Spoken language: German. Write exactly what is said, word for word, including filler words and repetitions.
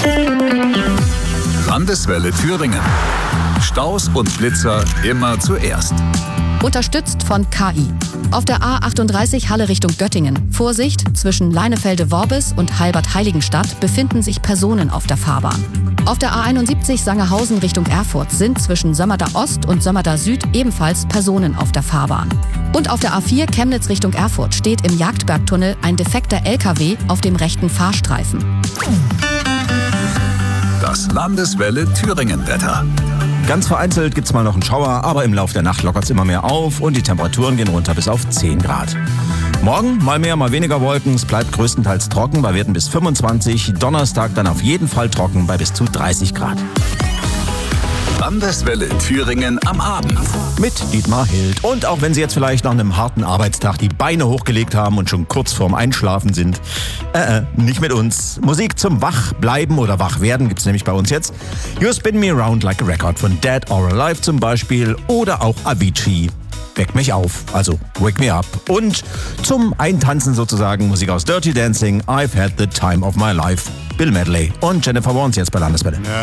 Landeswelle Thüringen. Staus und Blitzer immer zuerst. Unterstützt von K I. Auf der A achtunddreißig Halle Richtung Göttingen. Vorsicht, zwischen Leinefelde-Worbis und Heilbad-Heiligenstadt befinden sich Personen auf der Fahrbahn. Auf der A einundsiebzig Sangerhausen Richtung Erfurt sind zwischen Sömmerda Ost und Sömmerda Süd ebenfalls Personen auf der Fahrbahn. Und auf der A vier Chemnitz Richtung Erfurt steht im Jagdbergtunnel ein defekter L K W auf dem rechten Fahrstreifen. Das Landeswelle Thüringen-Wetter. Ganz vereinzelt gibt's mal noch einen Schauer, aber im Laufe der Nacht lockert's immer mehr auf und die Temperaturen gehen runter bis auf zehn Grad. Morgen mal mehr, mal weniger Wolken. Es bleibt größtenteils trocken bei Werten bis fünfundzwanzig. Donnerstag dann auf jeden Fall trocken bei bis zu dreißig Grad. Landeswelle Thüringen am Abend. Mit Dietmar Hild. Und auch wenn Sie jetzt vielleicht nach einem harten Arbeitstag die Beine hochgelegt haben und schon kurz vorm Einschlafen sind, äh, äh, nicht mit uns. Musik zum Wachbleiben oder Wachwerden gibt's nämlich bei uns jetzt. You Spin Me Round Like a Record von Dead or Alive zum Beispiel oder auch Avicii. Weck mich auf, also Wake Me Up. Und zum Eintanzen sozusagen Musik aus Dirty Dancing, I've Had the Time of My Life. Bill Medley und Jennifer Warnes jetzt bei Landeswelle.